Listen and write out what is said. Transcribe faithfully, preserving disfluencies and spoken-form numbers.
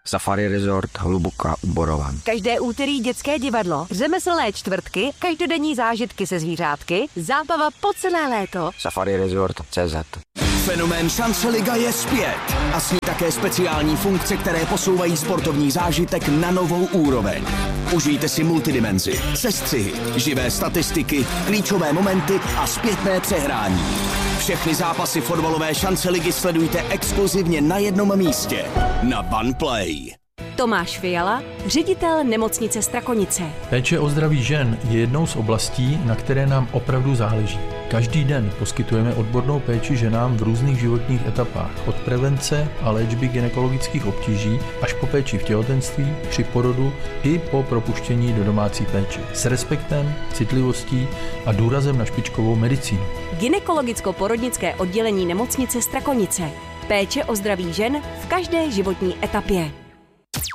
Safari Resort Hluboká u Borovan. Každé úterý dětské divadlo, řemeslné čtvrtky, každodenní zážitky se zvířátky, zábava po celé léto. Safari Resort tečka cé zet. Fenomén Šance Liga je zpět a s ní také speciální funkce, které posouvají sportovní zážitek na novou úroveň. Užijte si multidimenzi, sestřihy, živé statistiky, klíčové momenty a zpětné přehrání. Všechny zápasy fotbalové Šance Ligy sledujte exkluzivně na jednom místě. Na OnePlay. Tomáš Fiala, ředitel nemocnice Strakonice. Péče o zdraví žen je jednou z oblastí, na které nám opravdu záleží. Každý den poskytujeme odbornou péči ženám v různých životních etapách, od prevence a léčby gynekologických obtíží až po péči v těhotenství, při porodu i po propuštění do domácí péče. S respektem, citlivostí a důrazem na špičkovou medicínu. Gynekologicko-porodnické oddělení nemocnice Strakonice. Péče o zdraví žen v každé životní etapě.